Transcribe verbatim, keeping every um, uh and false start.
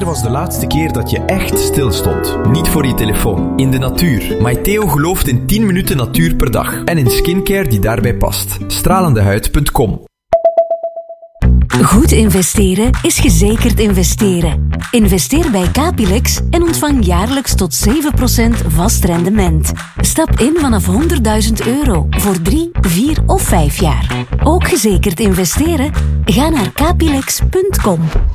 was de laatste keer dat je echt stilstond? Niet voor je telefoon, in de natuur. Maiteo gelooft in tien minuten natuur per dag. En in skincare die daarbij past. stralendehuid punt com. Goed investeren is gezekerd investeren. Investeer bij Capilex en ontvang jaarlijks tot zeven procent vast rendement. Stap in vanaf honderdduizend euro voor drie, vier of vijf jaar. Ook gezekerd investeren? Ga naar capilex punt com.